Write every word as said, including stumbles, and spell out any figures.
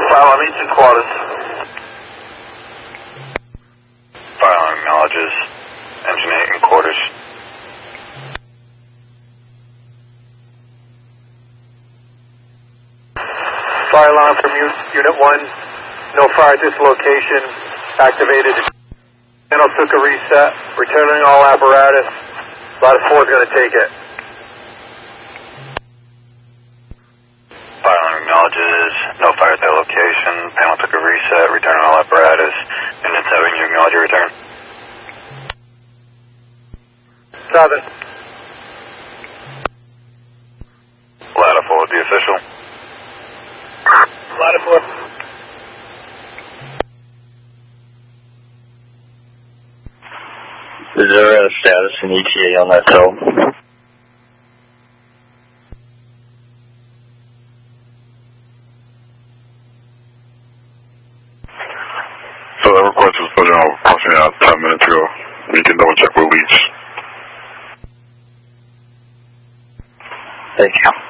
Fire alarm eight two quarters. Fire alarm acknowledges engine eight and quarters. Fire alarm from Unit one. No fire at this location. Activated. Channel took a reset. Returning all apparatus. Ladder four is going to take it. Fire alarm acknowledges no fire at that location. Panel took a reset. Returning all apparatus. Unit seven, you acknowledge your return. Seven. Ladder four would be official. Ladder four. Is there a status in E T A on that cell? So that request was put out approximately out ten minutes ago. You can double check with Leach. Thank you.